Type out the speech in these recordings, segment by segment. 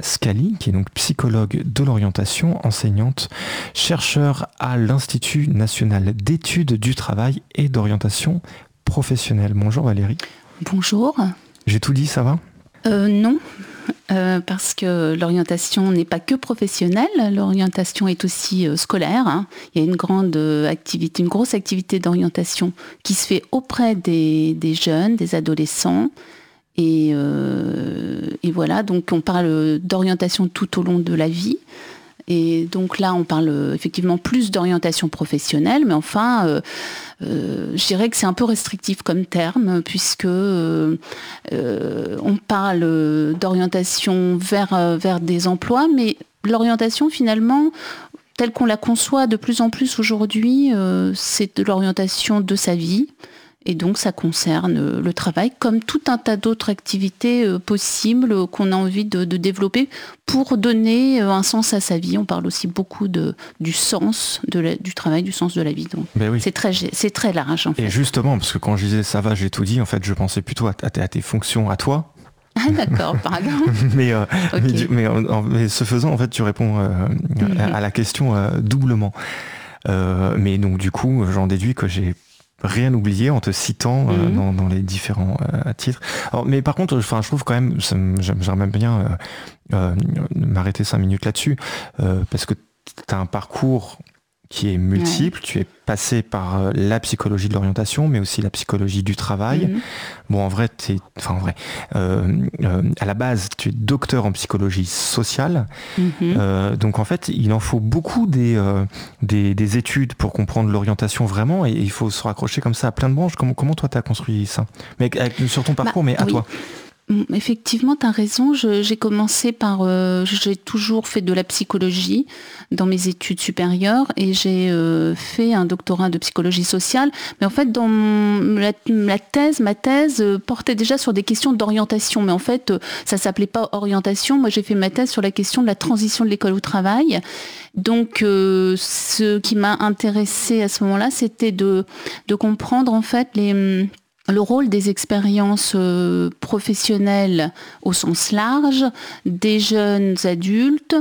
Scali, qui est donc psychologue de l'orientation, enseignante, chercheur à l'Institut national d'études du travail et d'orientation professionnelle. Bonjour Valérie. Bonjour. J'ai tout dit, ça va ? Non, parce que l'orientation n'est pas que professionnelle, l'orientation est aussi scolaire. Hein. Il y a une grosse activité d'orientation qui se fait auprès des jeunes, des adolescents. Et voilà, donc on parle d'orientation tout au long de la vie. Et donc là, on parle effectivement plus d'orientation professionnelle, mais enfin, je dirais que c'est un peu restrictif comme terme, puisque on parle d'orientation vers des emplois, mais l'orientation finalement, telle qu'on la conçoit de plus en plus aujourd'hui, c'est de l'orientation de sa vie. Et donc ça concerne le travail comme tout un tas d'autres activités possibles qu'on a envie de développer pour donner un sens à sa vie. On parle aussi beaucoup du sens du travail, du sens de la vie. Donc oui. C'est très large en fait. Et justement, parce que quand je disais ça va, j'ai tout dit, en fait je pensais plutôt à tes fonctions à toi. Ah d'accord, pardon. Okay. mais ce faisant, en fait, tu réponds à la question doublement. Mais donc du coup, j'en déduis que j'ai rien oublié en te citant dans les différents titres. Alors, mais par contre, je trouve quand même, j'aimerais bien m'arrêter 5 minutes là-dessus, parce que tu as un parcours qui est multiple. Ouais. Tu es passé par la psychologie de l'orientation, mais aussi la psychologie du travail. Bon, en vrai, à la base, tu es docteur en psychologie sociale. Donc, en fait, il en faut beaucoup des études pour comprendre l'orientation vraiment, et il faut se raccrocher comme ça à plein de branches. Comment toi, tu as construit ça ? Mais sur ton parcours, mais à toi. Effectivement, tu as raison. J'ai commencé par... j'ai toujours fait de la psychologie dans mes études supérieures et j'ai fait un doctorat de psychologie sociale. Mais en fait, dans ma thèse portait déjà sur des questions d'orientation. Mais en fait, ça ne s'appelait pas orientation. Moi, j'ai fait ma thèse sur la question de la transition de l'école au travail. Donc, ce qui m'a intéressée à ce moment-là, c'était de comprendre en fait le rôle des expériences professionnelles au sens large, des jeunes adultes,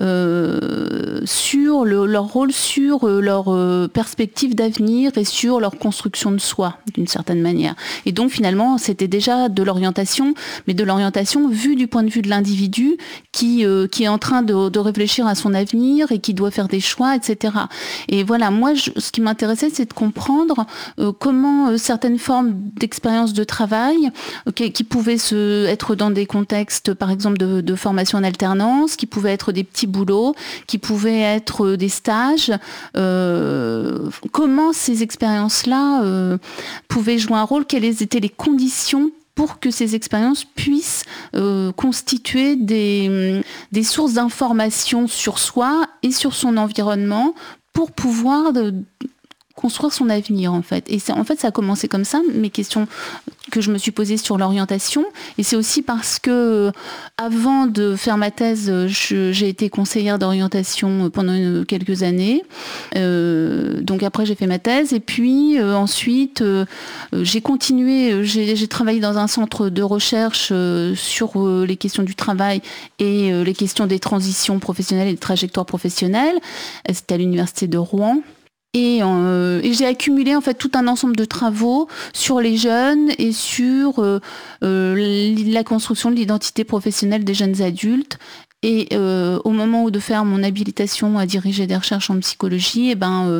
sur leur rôle, sur leur perspective d'avenir et sur leur construction de soi, d'une certaine manière. Et donc finalement, c'était déjà de l'orientation, mais de l'orientation vue du point de vue de l'individu qui est en train de réfléchir à son avenir et qui doit faire des choix, etc. Et voilà, moi, ce qui m'intéressait, c'est de comprendre comment certaines formes d'expériences de travail qui pouvaient être dans des contextes, par exemple, de formation en alternance, qui pouvaient être des petits boulots, qui pouvaient être des stages. Comment ces expériences-là pouvaient jouer un rôle, quelles étaient les conditions pour que ces expériences puissent constituer des sources d'informations sur soi et sur son environnement pour pouvoir construire son avenir en fait. Et ça a commencé comme ça, mes questions que je me suis posées sur l'orientation. Et c'est aussi parce que avant de faire ma thèse, j'ai été conseillère d'orientation pendant quelques années. Donc après j'ai fait ma thèse et puis ensuite j'ai continué, j'ai travaillé dans un centre de recherche sur les questions du travail et les questions des transitions professionnelles et des trajectoires professionnelles. C'était à l'université de Rouen. Et j'ai accumulé en fait tout un ensemble de travaux sur les jeunes et sur la construction de l'identité professionnelle des jeunes adultes. Et au moment de faire mon habilitation à diriger des recherches en psychologie,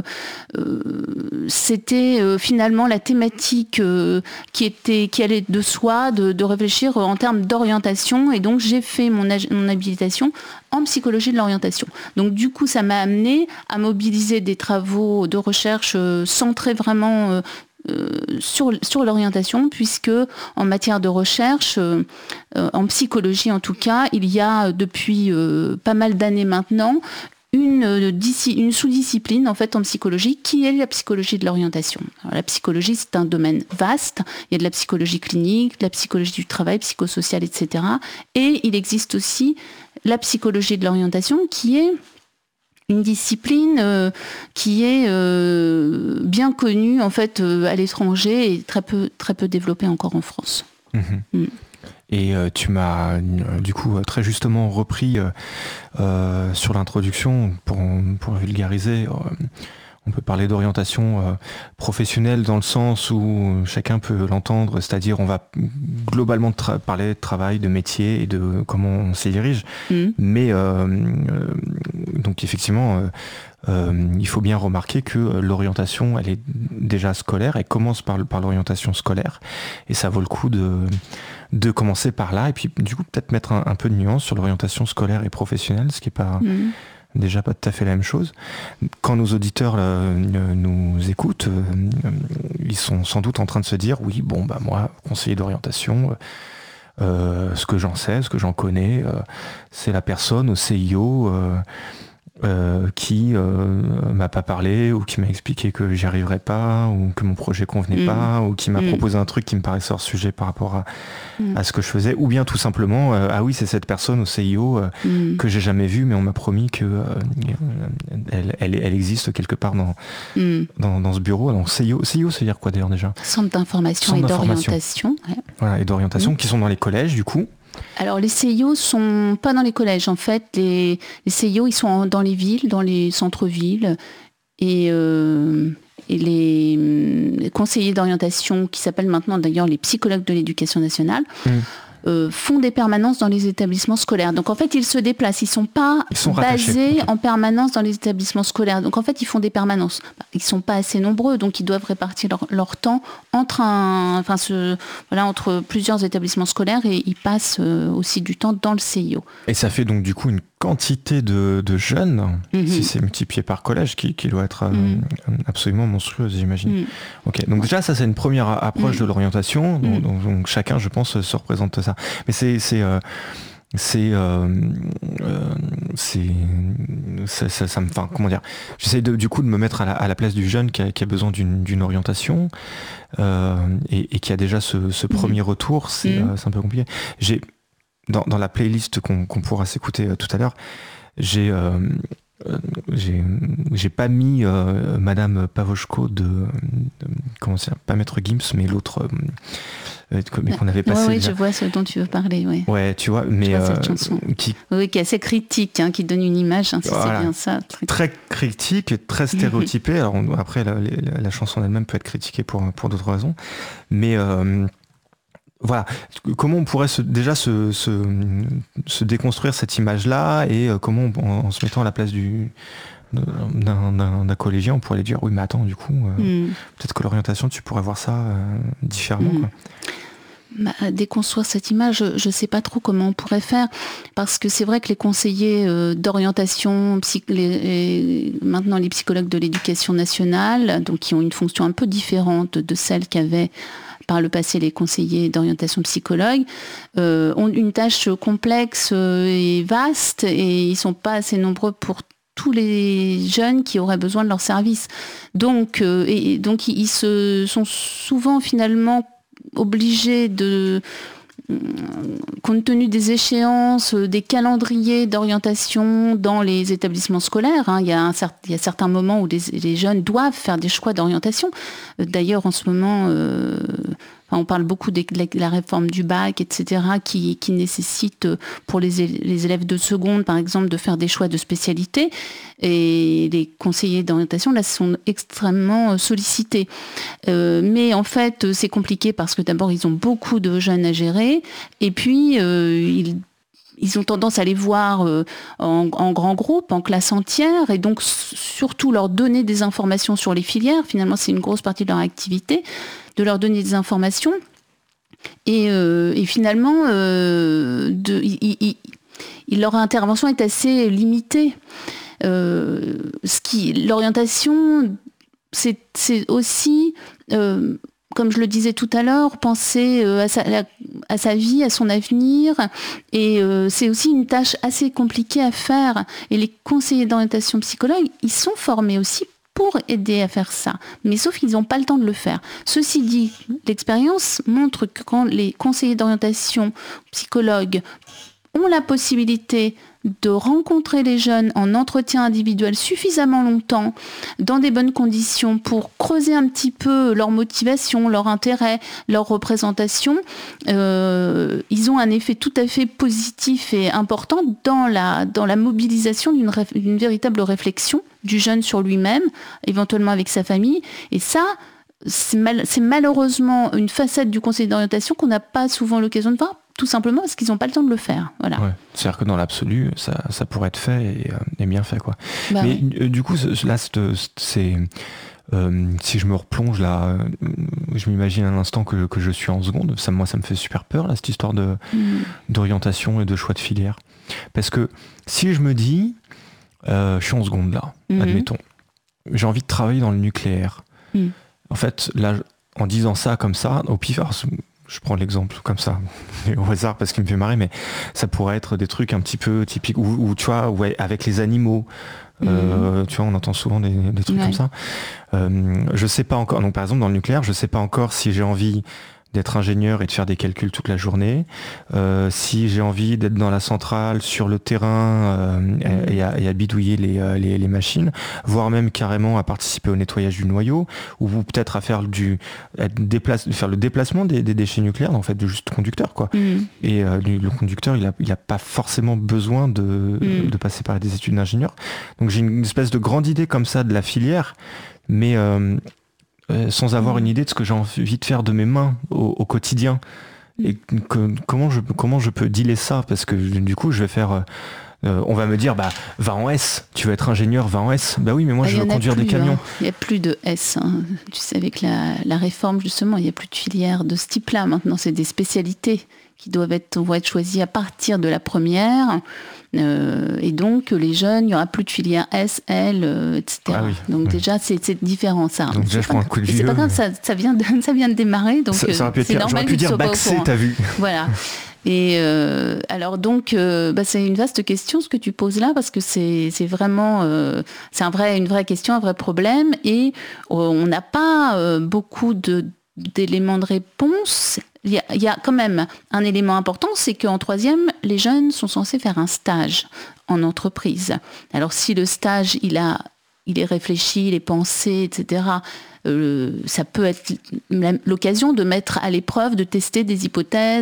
c'était finalement la thématique qui allait de soi, de réfléchir en termes d'orientation. Et donc j'ai fait mon habilitation en psychologie de l'orientation. Donc du coup, ça m'a amené à mobiliser des travaux de recherche centrés vraiment sur l'orientation, puisque en matière de recherche, en psychologie en tout cas, il y a depuis pas mal d'années maintenant une sous-discipline en fait en psychologie qui est la psychologie de l'orientation. Alors, la psychologie, c'est un domaine vaste. Il y a de la psychologie clinique, de la psychologie du travail, psychosociale, etc. Et il existe aussi la psychologie de l'orientation qui est une discipline qui est bien connue en fait à l'étranger et très peu développée encore en France. Et tu m'as du coup très justement repris sur l'introduction pour vulgariser. On peut parler d'orientation professionnelle dans le sens où chacun peut l'entendre, c'est-à-dire on va globalement parler de travail, de métier et de comment on s'y dirige. Mais donc effectivement, il faut bien remarquer que l'orientation, elle est déjà scolaire, elle commence par l'orientation scolaire, et ça vaut le coup de commencer par là, et puis du coup peut-être mettre un peu de nuance sur l'orientation scolaire et professionnelle, ce qui n'est pas... déjà pas tout à fait la même chose. Quand nos auditeurs nous écoutent, ils sont sans doute en train de se dire oui, bon, bah moi, conseiller d'orientation, ce que j'en sais, ce que j'en connais, c'est la personne au CIO qui m'a pas parlé, ou qui m'a expliqué que j'y arriverais pas, ou que mon projet convenait pas, ou qui m'a proposé un truc qui me paraissait hors sujet par rapport à ce que je faisais, ou bien tout simplement ah oui, c'est cette personne au CIO que j'ai jamais vue, mais on m'a promis que elle existe quelque part dans ce bureau. Alors CIO, ça veut dire quoi d'ailleurs déjà? Centre d'information et d'orientation. Ouais. Voilà, et d'orientation, qui sont dans les collèges du coup. Alors les CIO sont pas dans les collèges en fait, les CIO ils sont dans les villes, dans les centres-villes, et les conseillers d'orientation, qui s'appellent maintenant d'ailleurs les psychologues de l'éducation nationale, font des permanences dans les établissements scolaires. Donc en fait ils se déplacent, ils sont pas basés en permanence dans les établissements scolaires. Donc en fait ils font des permanences. Ils sont pas assez nombreux, donc ils doivent répartir leur temps entre entre plusieurs établissements scolaires, et ils passent aussi du temps dans le CIO. Et ça fait donc du coup une quantité de jeunes, si c'est multiplié par collège, qui doit être absolument monstrueuse, j'imagine. Ok, donc déjà ça c'est une première approche de l'orientation, donc chacun, je pense, se représente ça. Mais ça me, enfin, comment dire, j'essaie du coup de me mettre à la place du jeune qui a besoin d'une orientation et qui a déjà ce premier retour. C'est un peu compliqué. Dans la playlist qu'on pourra s'écouter tout à l'heure, j'ai pas mis Madame Pavoshko comment c'est, pas Maître Gims, mais l'autre qu'on avait passé. Oui, je vois ce dont tu veux parler. Ouais. Ouais, tu vois, mais cette chanson. Qui est assez critique, qui donne une image, si c'est bien ça. Très critique, très stéréotypée. Alors après, la chanson elle-même peut être critiquée pour d'autres raisons, mais voilà, comment on pourrait déjà se déconstruire cette image-là, et comment en se mettant à la place d'un collégien, on pourrait lui dire oui mais attends, du coup peut-être que l'orientation tu pourrais voir ça différemment quoi. Déconstruire cette image, je ne sais pas trop comment on pourrait faire, parce que c'est vrai que les conseillers d'orientation, maintenant les psychologues de l'éducation nationale, donc qui ont une fonction un peu différente de celle qu'avaient par le passé les conseillers d'orientation psychologue, ont une tâche complexe et vaste, et ils ne sont pas assez nombreux pour tous les jeunes qui auraient besoin de leur service. Donc ils se sont souvent finalement obligés compte tenu des échéances, des calendriers d'orientation dans les établissements scolaires, il y a certains moments où les jeunes doivent faire des choix d'orientation. D'ailleurs, en ce moment, on parle beaucoup de la réforme du bac, etc., qui nécessite pour les élèves de seconde, par exemple, de faire des choix de spécialité. Et les conseillers d'orientation, là, sont extrêmement sollicités. Mais en fait, c'est compliqué parce que d'abord, ils ont beaucoup de jeunes à gérer. Et puis, ils ont tendance à les voir en grand groupe, en classe entière, et donc surtout leur donner des informations sur les filières. Finalement, c'est une grosse partie de leur activité, de leur donner des informations. Et finalement, leur intervention est assez limitée. L'orientation, c'est aussi... comme je le disais tout à l'heure, penser à sa vie, à son avenir, et c'est aussi une tâche assez compliquée à faire. Et les conseillers d'orientation psychologue, ils sont formés aussi pour aider à faire ça, mais sauf qu'ils n'ont pas le temps de le faire. Ceci dit, l'expérience montre que quand les conseillers d'orientation psychologue ont la possibilité de rencontrer les jeunes en entretien individuel suffisamment longtemps, dans des bonnes conditions, pour creuser un petit peu leur motivation, leur intérêt, leur représentation, ils ont un effet tout à fait positif et important dans la mobilisation d'une véritable réflexion du jeune sur lui-même, éventuellement avec sa famille. Et ça, c'est malheureusement une facette du conseil d'orientation qu'on n'a pas souvent l'occasion de voir, tout simplement parce qu'ils n'ont pas le temps de le faire. Voilà. Ouais. C'est-à-dire que dans l'absolu, ça pourrait être fait et bien fait, quoi. Bah, mais oui. Du coup, là, c'est si je me replonge là, je m'imagine un instant que je suis en seconde. Moi, ça me fait super peur, là, cette histoire d'orientation et de choix de filière. Parce que si je me dis, je suis en seconde là, admettons, j'ai envie de travailler dans le nucléaire. En fait, là, en disant ça comme ça, au pif, alors, je prends l'exemple comme ça, au hasard parce qu'il me fait marrer, mais ça pourrait être des trucs un petit peu typiques, ou tu vois, ouais, avec les animaux. Tu vois, on entend souvent des trucs comme ça. Je sais pas encore. Donc, par exemple, dans le nucléaire, je sais pas encore si j'ai envie d'être ingénieur et de faire des calculs toute la journée, si j'ai envie d'être dans la centrale, sur le terrain et à bidouiller les machines, voire même carrément à participer au nettoyage du noyau, ou peut-être à faire faire le déplacement des déchets nucléaires, en fait, juste conducteur, quoi. Et le conducteur, il a pas forcément besoin de passer par des études d'ingénieur. Donc j'ai une espèce de grande idée comme ça de la filière, mais sans avoir une idée de ce que j'ai envie de faire de mes mains au quotidien. Et comment je peux dealer ça, parce que du coup je vais faire on va me dire va en S, tu veux être ingénieur, va en S. Bah oui, mais moi je veux conduire des camions. Il n'y a plus de S, tu sais, avec la réforme justement, il n'y a plus de filière de ce type là. Maintenant c'est des spécialités qui vont être choisies à partir de la première. Et donc les jeunes, il n'y aura plus de filière S, L, etc. Ah oui, donc déjà c'est différent ça. Donc déjà je prends un coup de vieux. C'est pas grave, ça vient de démarrer, donc ça aurait pu c'est normal. J'aurais pu dire bac C, t'as vu. Voilà. Et alors donc c'est une vaste question ce que tu poses là, parce que c'est vraiment c'est une vraie question, un vrai problème, et on n'a pas beaucoup d'éléments de réponse. Il y a quand même un élément important, c'est qu'en troisième, les jeunes sont censés faire un stage en entreprise. Alors si le stage, il est réfléchi, il est pensé, etc., ça peut être l'occasion de mettre à l'épreuve, de tester des hypothèses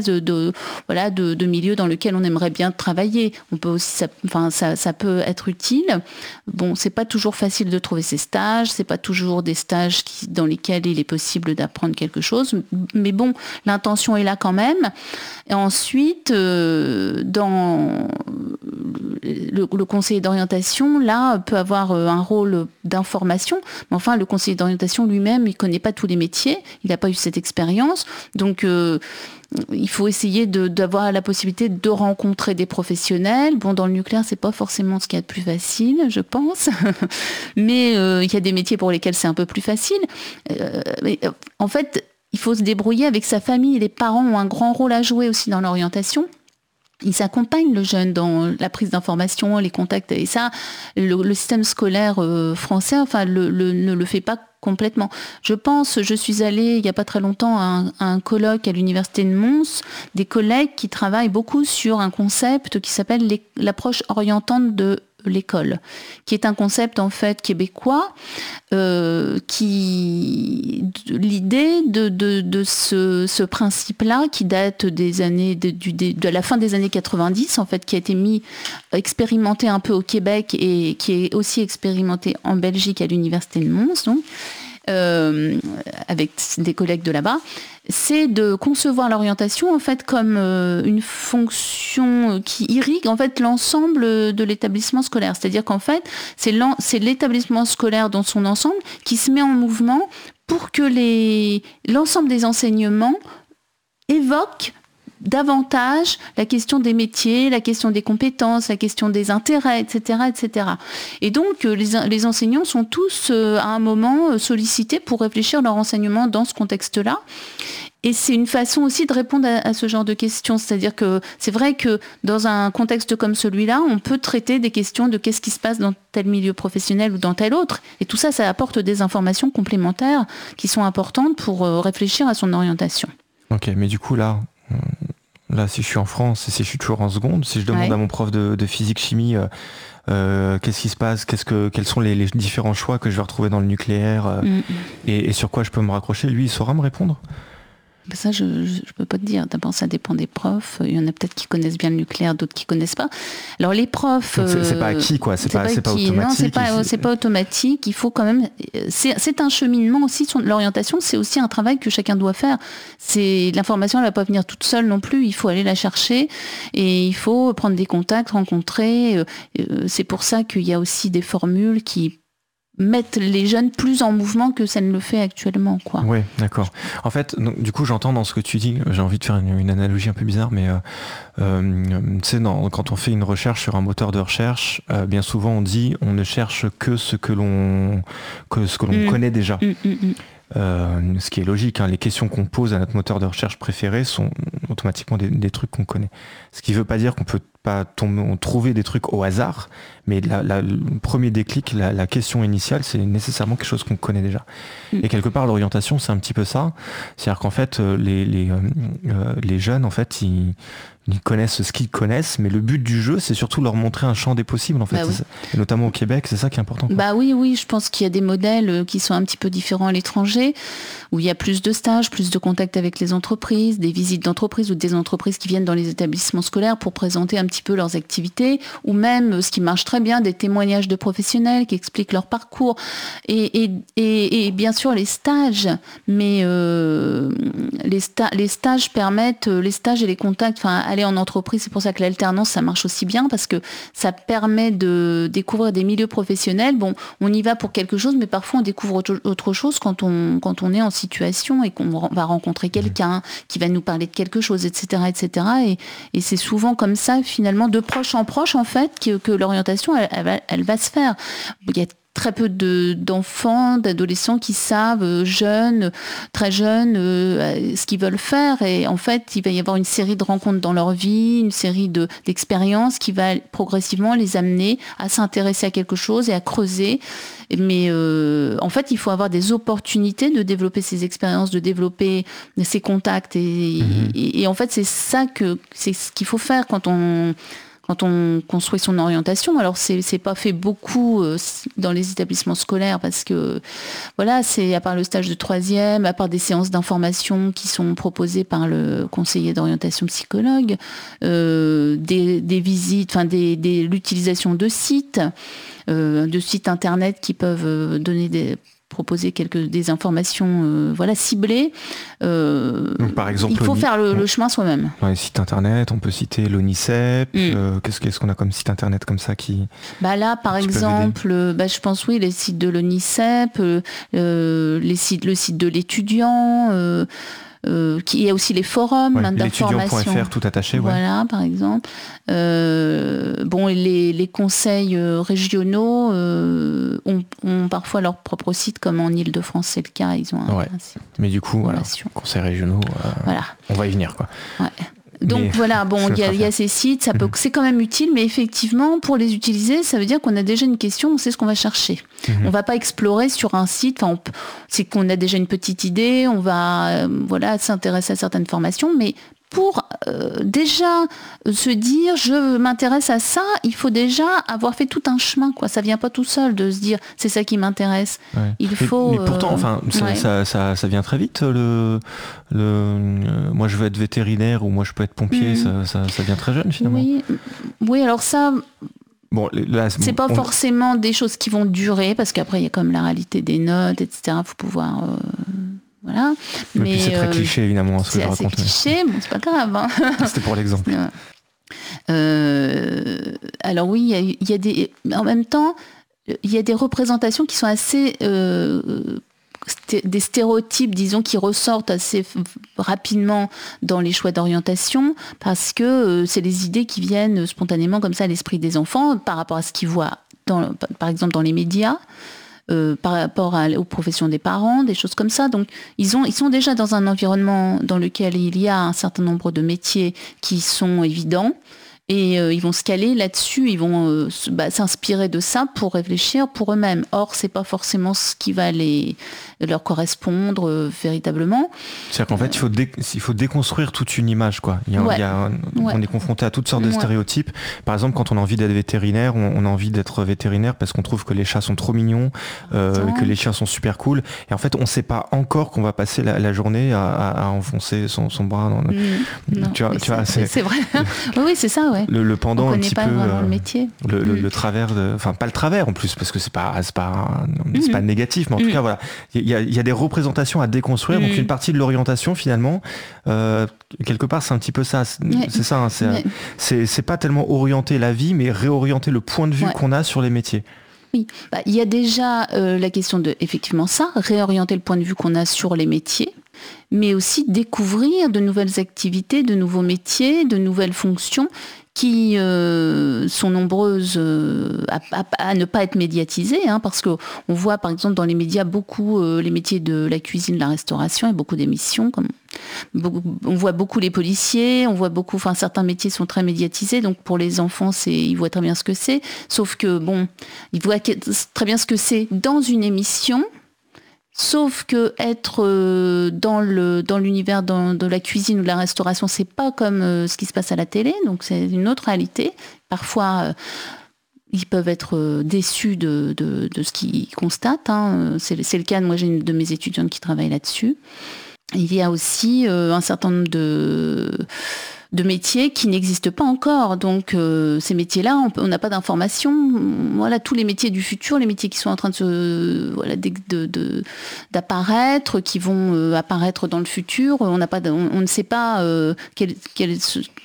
de milieux dans lesquels on aimerait bien travailler. On peut aussi, ça peut être utile. Bon, c'est pas toujours facile de trouver ces stages, c'est pas toujours des stages dans lesquels il est possible d'apprendre quelque chose, mais bon, l'intention est là quand même. Et ensuite, dans le conseiller d'orientation, là, peut avoir un rôle d'information, mais enfin, le conseiller d'orientation lui-même, il ne connaît pas tous les métiers, il n'a pas eu cette expérience, donc il faut essayer d'avoir la possibilité de rencontrer des professionnels. Bon, dans le nucléaire, c'est pas forcément ce qu'il y a de plus facile, je pense, mais il y a des métiers pour lesquels c'est un peu plus facile. Mais, en fait, il faut se débrouiller avec sa famille. Les parents ont un grand rôle à jouer aussi dans l'orientation. Ils accompagnent le jeune dans la prise d'informations, les contacts, et ça, le système scolaire français, ne le fait pas complètement. Je suis allée il n'y a pas très longtemps à un colloque à l'université de Mons, des collègues qui travaillent beaucoup sur un concept qui s'appelle l'approche orientante de l'école, qui est un concept en fait québécois, l'idée de ce principe-là qui date des années de la fin des années 90 en fait, qui a été expérimenté un peu au Québec et qui est aussi expérimenté en Belgique à l'université de Mons, donc, avec des collègues de là-bas, c'est de concevoir l'orientation en fait comme une fonction qui irrigue en fait l'ensemble de l'établissement scolaire. C'est-à-dire qu'en fait, c'est l'établissement scolaire dans son ensemble qui se met en mouvement pour que l'ensemble des enseignements évoquent davantage la question des métiers, la question des compétences, la question des intérêts, etc. etc. Et donc, les enseignants sont tous, à un moment, sollicités pour réfléchir leur enseignement dans ce contexte-là. Et c'est une façon aussi de répondre à ce genre de questions. C'est-à-dire que c'est vrai que dans un contexte comme celui-là, on peut traiter des questions de qu'est-ce qui se passe dans tel milieu professionnel ou dans tel autre. Et tout ça, ça apporte des informations complémentaires qui sont importantes pour réfléchir à son orientation. Ok, mais du coup, là... Là, si je suis en France et si je suis toujours en seconde, si je demande à mon prof de physique-chimie qu'est-ce qui se passe, quels sont les différents choix que je vais retrouver dans le nucléaire et sur quoi je peux me raccrocher, lui, il saura me répondre? Ça, je peux pas te dire. D'abord, ça dépend des profs. Il y en a peut-être qui connaissent bien le nucléaire, d'autres qui connaissent pas. Alors les profs, c'est pas acquis, quoi. C'est pas automatique. Non, c'est pas automatique. Il faut quand même. C'est un cheminement aussi. L'orientation, c'est aussi un travail que chacun doit faire. L'information, elle va pas venir toute seule non plus. Il faut aller la chercher et il faut prendre des contacts, rencontrer. C'est pour ça qu'il y a aussi des formules qui mettre les jeunes plus en mouvement que ça ne le fait actuellement, quoi. Oui, d'accord. En fait, donc, du coup, j'entends dans ce que tu dis, j'ai envie de faire une analogie un peu bizarre, mais tu sais, quand on fait une recherche sur un moteur de recherche, bien souvent on dit on ne cherche que ce que l'on connaît déjà. Ce qui est logique, hein. Les questions qu'on pose à notre moteur de recherche préféré sont automatiquement des trucs qu'on connaît. Ce qui ne veut pas dire qu'on peut pas trouver des trucs au hasard, mais le premier déclic, la question initiale, c'est nécessairement quelque chose qu'on connaît déjà. Et quelque part, l'orientation, c'est un petit peu ça. C'est-à-dire qu'en fait, les jeunes, en fait, ils connaissent ce qu'ils connaissent, mais le but du jeu, c'est surtout leur montrer un champ des possibles, en fait. Oui. Et notamment au Québec, c'est ça qui est important, quoi. Oui, je pense qu'il y a des modèles qui sont un petit peu différents à l'étranger, où il y a plus de stages, plus de contacts avec les entreprises, des visites d'entreprises ou des entreprises qui viennent dans les établissements scolaires pour présenter un petit peu leurs activités, ou même, ce qui marche très bien, des témoignages de professionnels qui expliquent leur parcours, et bien sûr les stages, mais les stages permettent, les stages et les contacts, aller en entreprise, c'est pour ça que l'alternance, ça marche aussi bien, parce que ça permet de découvrir des milieux professionnels. Bon, on y va pour quelque chose, mais parfois on découvre autre chose quand on est en situation et qu'on va rencontrer quelqu'un qui va nous parler de quelque chose, etc., etc. Et c'est souvent comme ça, finalement, de proche en proche, en fait, que l'orientation, elle va se faire. Il y a très peu d'enfants, d'adolescents qui savent, jeunes, très jeunes, ce qu'ils veulent faire. Et en fait, il va y avoir une série de rencontres dans leur vie, une série d'expériences qui va progressivement les amener à s'intéresser à quelque chose et à creuser. Mais en fait, il faut avoir des opportunités de développer ces expériences, de développer ces contacts. Et en fait, c'est ce qu'il faut faire quand on construit son orientation. Alors c'est pas fait beaucoup dans les établissements scolaires, parce que voilà, c'est à part le stage de 3e, à part des séances d'information qui sont proposées par le conseiller d'orientation psychologue, des visites, l'utilisation de sites internet qui peuvent proposer des informations ciblées. Donc, par exemple, il faut faire le chemin soi-même. Dans les sites internet, on peut citer l'ONICEP. Qu'est-ce qu'on a comme site internet comme ça qui... Là, par exemple, je pense, les sites de l'ONICEP, le site de l'étudiant... il y a aussi les forums d'information. L'étudiant.fr tout attaché. Voilà, par exemple. Les conseils régionaux ont parfois leur propre site, comme en Ile-de-France, c'est le cas. Ils ont un site. Mais du coup, conseils régionaux, on va y venir, quoi. Ouais. Donc il y a ces sites, c'est quand même utile, mais effectivement, pour les utiliser, ça veut dire qu'on a déjà une question, on sait ce qu'on va chercher. On va pas explorer sur un site, c'est qu'on a déjà une petite idée, on va s'intéresser à certaines formations, mais pour déjà se dire je m'intéresse à ça, il faut déjà avoir fait tout un chemin, quoi. Ça vient pas tout seul de se dire c'est ça qui m'intéresse. Ouais. Il faut. Mais pourtant, ça vient très vite. Moi, je veux être vétérinaire ou moi, je peux être pompier. Ça vient très jeune finalement. Oui. Alors ça. Bon, là, c'est pas forcément des choses qui vont durer, parce qu'après il y a comme la réalité des notes, etc. Faut pouvoir. Voilà. Mais puis c'est très cliché, évidemment, ce que je raconte. C'est cliché, c'est pas grave. Hein. C'était pour l'exemple. Alors oui, il y a des... En même temps, il y a des représentations qui sont assez... des stéréotypes, disons, qui ressortent assez rapidement dans les choix d'orientation, parce que c'est les idées qui viennent spontanément comme ça à l'esprit des enfants, par rapport à ce qu'ils voient, par exemple, dans les médias. Par rapport aux professions des parents, des choses comme ça. Donc, ils sont déjà dans un environnement dans lequel il y a un certain nombre de métiers qui sont évidents. Et ils vont se caler là-dessus, ils vont s'inspirer de ça pour réfléchir pour eux-mêmes. Or, c'est pas forcément ce qui va leur correspondre véritablement. C'est-à-dire qu'en fait, il faut déconstruire toute une image, quoi. On est confronté à toutes sortes de stéréotypes. Par exemple, quand on a envie d'être vétérinaire, on a envie d'être vétérinaire parce qu'on trouve que les chats sont trop mignons, que les chiens sont super cool. Et en fait, on sait pas encore qu'on va passer la journée à enfoncer son bras dans Non, tu vois, c'est vrai. Oui, c'est ça, ouais. Le pendant un petit peu le métier. Le travers enfin pas le travers en plus parce que c'est pas négatif, mais en tout cas voilà, il y a des représentations à déconstruire. Donc une partie de l'orientation finalement quelque part c'est un petit peu ça, c'est ça, hein, c'est pas tellement orienter la vie mais réorienter le point de vue qu'on a sur les métiers. Oui, il y a déjà la question de effectivement ça, réorienter le point de vue qu'on a sur les métiers, mais aussi découvrir de nouvelles activités, de nouveaux métiers, de nouvelles fonctions qui sont nombreuses à ne pas être médiatisées, hein, parce qu'on voit par exemple dans les médias beaucoup les métiers de la cuisine, de la restauration, et beaucoup d'émissions, on voit beaucoup les policiers, on voit beaucoup, certains métiers sont très médiatisés, donc pour les enfants, ils voient très bien ce que c'est, sauf que ils voient très bien ce que c'est dans une émission. Sauf que être dans l'univers de la cuisine ou de la restauration, c'est pas comme ce qui se passe à la télé, donc c'est une autre réalité. Parfois, ils peuvent être déçus de ce qu'ils constatent, hein. C'est le cas, moi j'ai une de mes étudiantes qui travaille là-dessus. Il y a aussi un certain nombre de métiers qui n'existent pas encore. Donc ces métiers-là, on n'a pas d'informations. Voilà, tous les métiers du futur, les métiers qui sont en train d'apparaître, qui vont apparaître dans le futur, on ne sait pas quelles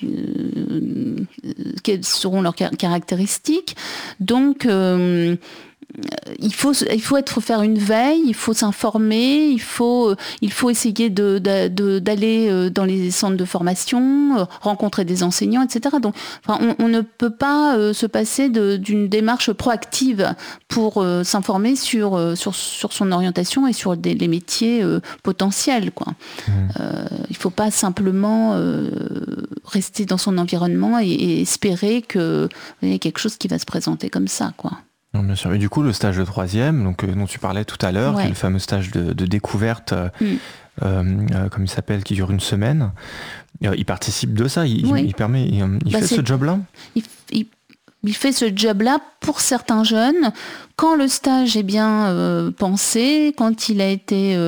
seront leurs caractéristiques. Donc il faut faire une veille, il faut s'informer, il faut essayer d'aller dans les centres de formation, rencontrer des enseignants, etc. Donc, on ne peut pas se passer d'une démarche proactive pour s'informer sur son orientation et sur les métiers potentiels, quoi. Il ne faut pas simplement rester dans son environnement et espérer qu'il y ait quelque chose qui va se présenter comme ça, quoi. Non, bien sûr. Et du coup, le stage de troisième, dont tu parlais tout à l'heure, qui est le fameux stage de découverte, comme il s'appelle, qui dure une semaine, il participe de ça, il fait ce job-là. Il fait ce job-là pour certains jeunes, quand le stage est bien pensé, quand il y a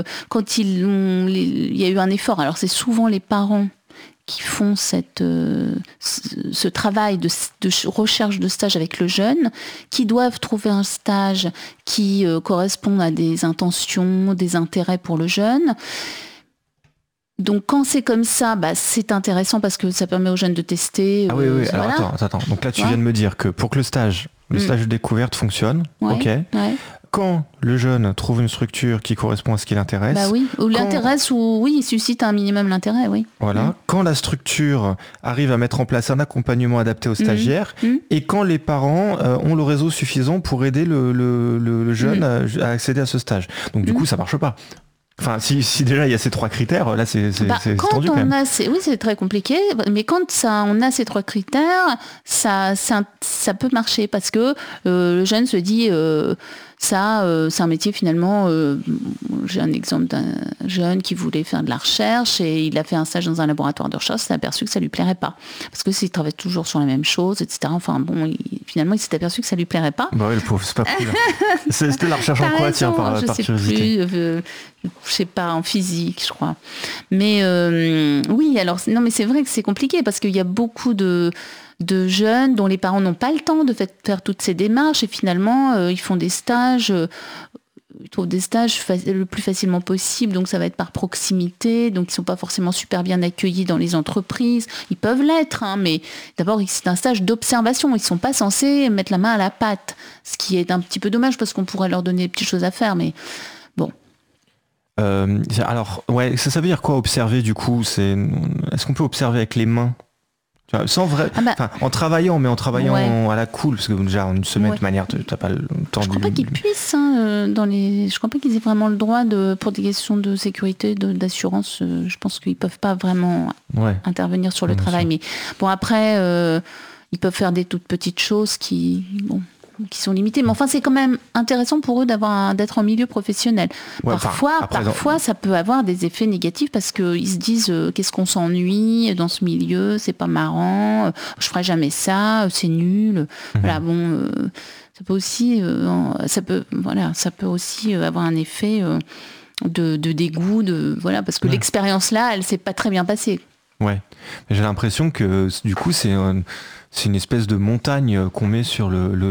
eu un effort. Alors c'est souvent les parents qui font ce travail de recherche de stage avec le jeune, qui doivent trouver un stage qui correspond à des intentions, des intérêts pour le jeune. Donc quand c'est comme ça, c'est intéressant parce que ça permet aux jeunes de tester. Ah oui. Alors attends. Donc là tu viens de me dire que pour que le stage de découverte fonctionne, ok. Quand le jeune trouve une structure qui correspond à ce qui l'intéresse... ou l'intéresse, ou il suscite un minimum l'intérêt, oui. Voilà. Quand la structure arrive à mettre en place un accompagnement adapté aux stagiaires, et quand les parents ont le réseau suffisant pour aider le jeune à accéder à ce stage. Donc du coup, ça marche pas. Enfin, si déjà il y a ces trois critères, là c'est tendu quand même. Oui, c'est très compliqué, mais quand on a ces trois critères, ça peut marcher parce que le jeune se dit c'est un métier finalement. J'ai un exemple d'un jeune qui voulait faire de la recherche et il a fait un stage dans un laboratoire de recherche, il s'est aperçu que ça lui plairait pas parce que s'il travaille toujours sur la même chose, etc. Enfin bon, finalement il s'est aperçu que ça lui plairait pas. Bah oui, le pauvre, c'est pas cool. C'était la recherche en quoi, tiens, par curiosité. Je sais pas, en physique, je crois. Mais oui, alors non, mais c'est vrai que c'est compliqué parce qu'il y a beaucoup de jeunes dont les parents n'ont pas le temps de faire toutes ces démarches et finalement ils font des stages, ils trouvent des stages le plus facilement possible, donc ça va être par proximité, donc ils sont pas forcément super bien accueillis dans les entreprises. Ils peuvent l'être, hein, mais d'abord c'est un stage d'observation, ils sont pas censés mettre la main à la pâte, ce qui est un petit peu dommage parce qu'on pourrait leur donner des petites choses à faire, mais bon. Alors, ouais, ça veut dire quoi observer du coup? Est-ce qu'on peut observer avec les mains? Sans vrai, en travaillant à la cool, parce que déjà en une semaine de manière, t'as pas le temps. Je crois pas qu'ils puissent, je crois pas qu'ils aient vraiment le droit pour des questions de sécurité, d'assurance. Je pense qu'ils peuvent pas vraiment intervenir sur le travail. Mais bon, après, ils peuvent faire des toutes petites choses qui sont limitées. Mais enfin, c'est quand même intéressant pour eux d'être en milieu professionnel. Parfois, ça peut avoir des effets négatifs parce qu'ils se disent qu'est-ce qu'on s'ennuie dans ce milieu, c'est pas marrant, je ferai jamais ça, c'est nul. Voilà, ça peut aussi, avoir un effet de dégoût, parce que l'expérience là, elle s'est pas très bien passée. Ouais, j'ai l'impression que du coup c'est une espèce de montagne qu'on met sur le